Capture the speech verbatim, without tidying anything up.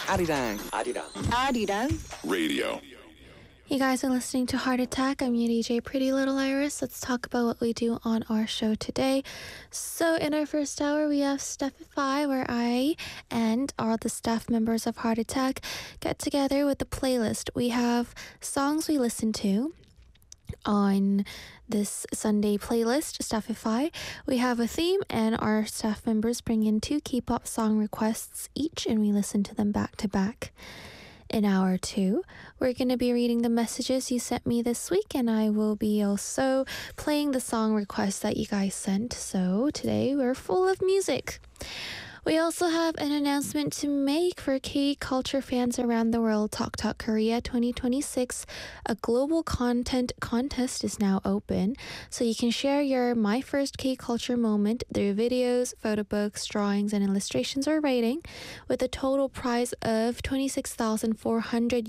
Arirang. Arirang. Arirang Radio. You guys are listening to Heart Attack. I'm your D J Pretty Little Iris. Let's talk about what we do on our show today. So in our first hour, we have Staffify, where I and all the staff members of Heart Attack get together with the playlist. We have songs we listen to on this Sunday playlist, Staffify. We have a theme, and our staff members bring in two K-pop song requests each, and we listen to them back to back. In hour two, we're going to be reading the messages you sent me this week, and I will be also playing the song requests that you guys sent. So today we're full of music. We also have an announcement to make for K-culture fans around the world. Talk Talk Korea twenty twenty-six, a global content contest, is now open. So you can share your My First K-culture moment through videos, photo books, drawings, and illustrations or writing, with a total prize of twenty-six thousand four hundred